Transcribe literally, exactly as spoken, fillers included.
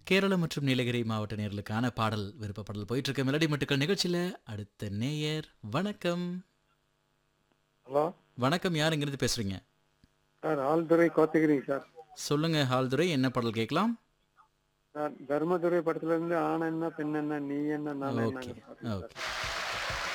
கேரளம் மற்றும் நீலகிரி மாவட்ட நேயர்களுக்கான பாடல் விருப்ப பாடல் போயிட்டு இருக்க மெலடி மட்டுக்கள் நிகழ்ச்சியில அடுத்த நேயர் வணக்கம். ஹலோ வணக்கம், யார் இங்கிருந்து பேசுறீங்க? Sir, ஆல்துறை Kotagiri sir. சொல்லுங்க ஹால்துரை, என்ன பாடல் கேட்கலாம்? சார், தர்மதுரை படத்துல இருந்து ஆண் என்ன பெண் என்ன நீ என்ன நான் ஓகே என்னங்கிற பாருங்க சார். ஓகே